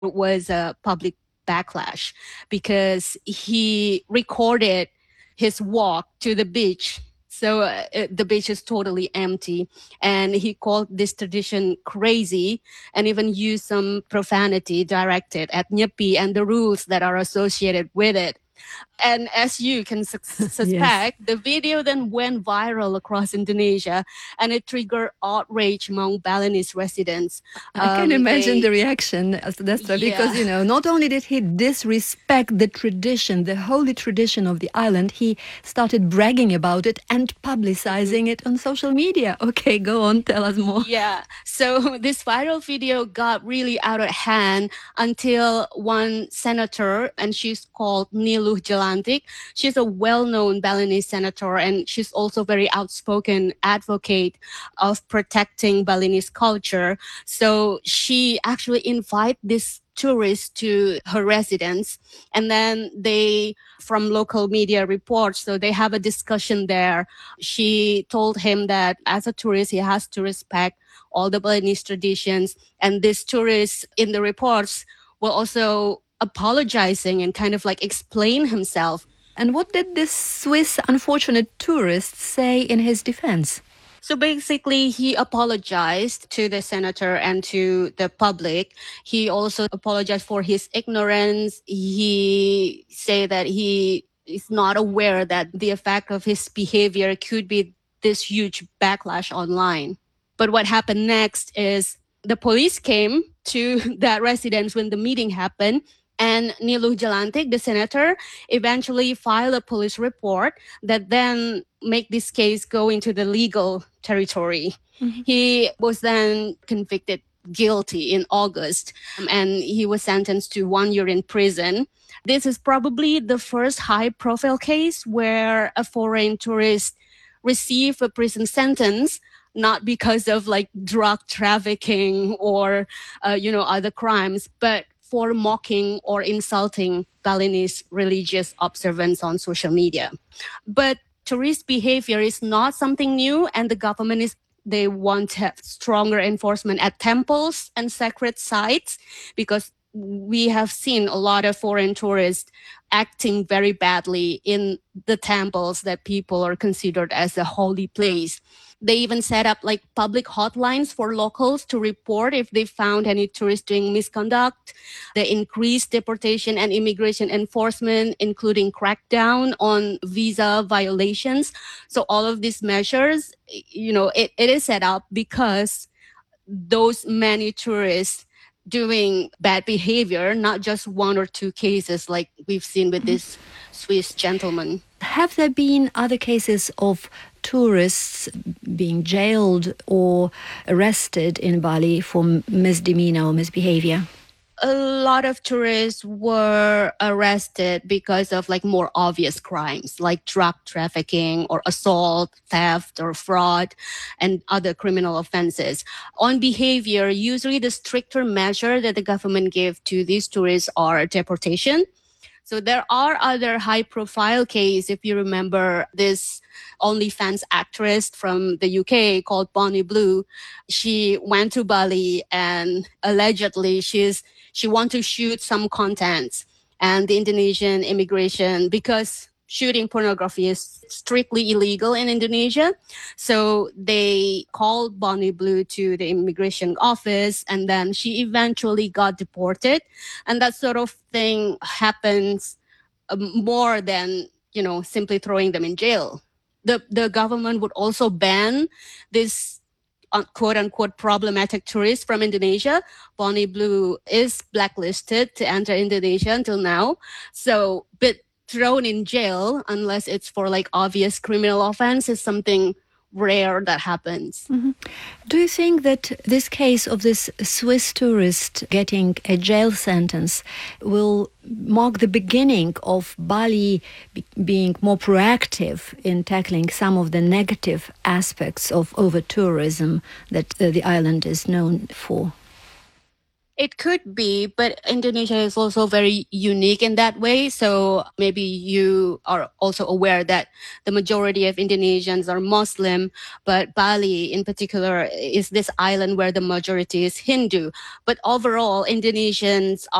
was a public backlash because he recorded his walk to the beach. So the beach is totally empty. And he called this tradition crazy and even used some profanity directed at Nyepi and the rules that are associated with it. And as you can Yes. suspect, the video then went viral across Indonesia and it triggered outrage among Balinese residents. I can imagine They, the reaction, Destra, because, yeah. not only did he disrespect the tradition, the holy tradition of the island, he started bragging about it and publicizing it on social media. Okay, go on, tell us more. Yeah. So this viral video got really out of hand until one senator, and she's called Niluh Jelantik. She's a well-known Balinese senator, and she's also very outspoken advocate of protecting Balinese culture. So she actually invited this tourists to her residence, and then they from local media reports, so they have a discussion there. She told him that as a tourist he has to respect all the Balinese traditions, and this tourist in the reports were also apologizing and kind of like explain himself. And what did this Swiss unfortunate tourist say in his defense? So basically, he apologized to the senator and to the public. He also apologized for his ignorance. He said that he is not aware that the effect of his behavior could be this huge backlash online. But what happened next is the police came to that residence when the meeting happened. And Niluh Jelantik, the senator, eventually filed a police report that then make this case go into the legal territory. Mm-hmm. He was then convicted guilty in August, and he was sentenced to 1 year in prison. This is probably the first high-profile case where a foreign tourist received a prison sentence not because of like drug trafficking or other crimes, but for mocking or insulting Balinese religious observance on social media. But tourist behavior is not something new, and the government they want to have stronger enforcement at temples and sacred sites, because we have seen a lot of foreign tourists acting very badly in the temples that people are considered as a holy place. They even set up like public hotlines for locals to report if they found any tourists doing misconduct. They increased deportation and immigration enforcement, including crackdown on visa violations. So all of these measures, it is set up because those many tourists doing bad behavior, not just one or two cases like we've seen with this Swiss gentleman. Have there been other cases of tourists being jailed or arrested in Bali for misdemeanor or misbehavior? A lot of tourists were arrested because of like more obvious crimes like drug trafficking or assault, theft or fraud and other criminal offenses. On behavior, usually the stricter measure that the government gave to these tourists are deportation. So there are other high-profile cases. If you remember this OnlyFans actress from the UK called Bonnie Blue, she went to Bali and allegedly she wanted to shoot some contents. And the Indonesian immigration, because shooting pornography is strictly illegal in Indonesia. So they called Bonnie Blue to the immigration office, and then she eventually got deported. And that sort of thing happens more than, simply throwing them in jail. The government would also ban this quote unquote problematic tourists from Indonesia. Bonnie Blue is blacklisted to enter Indonesia until now. So, but thrown in jail unless it's for like obvious criminal offense is something rare that happens. Mm-hmm. Do you think that this case of this Swiss tourist getting a jail sentence will mark the beginning of Bali being more proactive in tackling some of the negative aspects of over-tourism that the island is known for? It could be, but Indonesia is also very unique in that way. So maybe you are also aware that the majority of Indonesians are Muslim, but Bali in particular is this island where the majority is Hindu. But overall, Indonesians